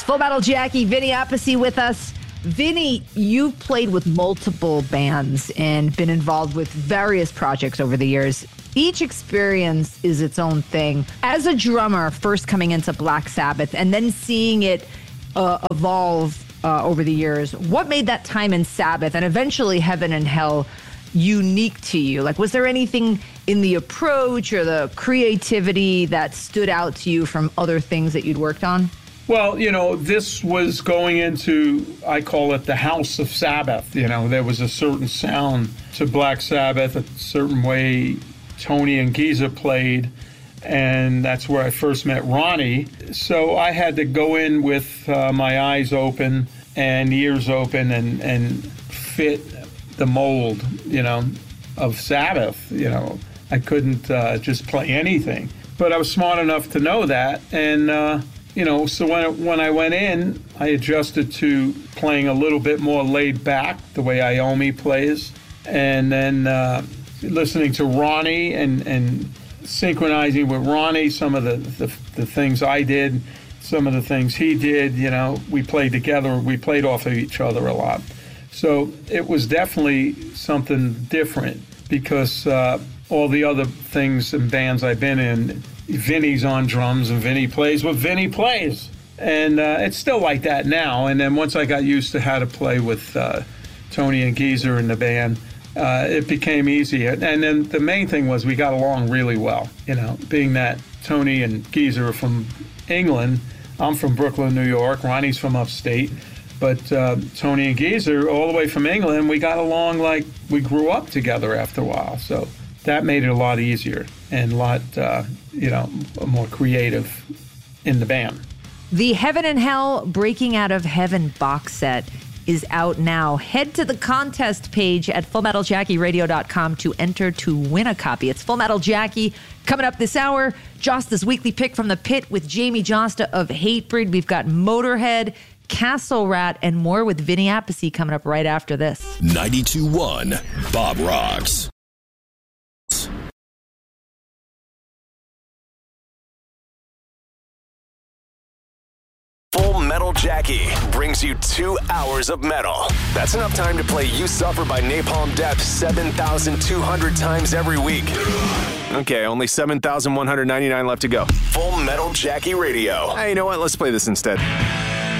Full Metal Jackie, Vinny Appice with us. Vinny, you've played with multiple bands and been involved with various projects over the years. Each experience is its own thing. As a drummer, first coming into Black Sabbath and then seeing it evolve over the years, what made that time in Sabbath and eventually Heaven and Hell unique to you? Like, was there anything in the approach or the creativity that stood out to you from other things that you'd worked on? Well, this was going into, I call it the house of Sabbath. There was a certain sound to Black Sabbath, a certain way Tony and Geezer played, and that's where I first met Ronnie. So I had to go in with my eyes open and ears open and fit the mold, of Sabbath. I couldn't just play anything. But I was smart enough to know that, and so when I went in, I adjusted to playing a little bit more laid back, the way Iommi plays, and then listening to Ronnie and synchronizing with Ronnie, some of the things I did, some of the things he did. We played together. We played off of each other a lot. So it was definitely something different because all the other things and bands I've been in, Vinny's on drums and Vinny plays what Vinny plays. And it's still like that now. And then once I got used to how to play with Tony and Geezer in the band, it became easier. And then the main thing was we got along really well. Being that Tony and Geezer are from England, I'm from Brooklyn, New York, Ronnie's from upstate. But Tony and Geezer, all the way from England, we got along like we grew up together after a while. So that made it a lot easier and a lot, more creative in the band. The Heaven and Hell Breaking Out of Heaven box set is out now. Head to the contest page at FullMetalJackieRadio.com to enter to win a copy. It's Full Metal Jackie. Coming up this hour, Josta's weekly pick from the pit with Jamie Josta of Hatebreed. We've got Motorhead, Castle Rat, and more with Vinny Appice coming up right after this. 92.1 Bob Rocks. Full Metal Jackie brings you 2 hours of metal. That's enough time to play You Suffer by Napalm Death 7,200 times every week. Okay, only 7,199 left to go. Full Metal Jackie Radio. Hey, you know what? Let's play this instead.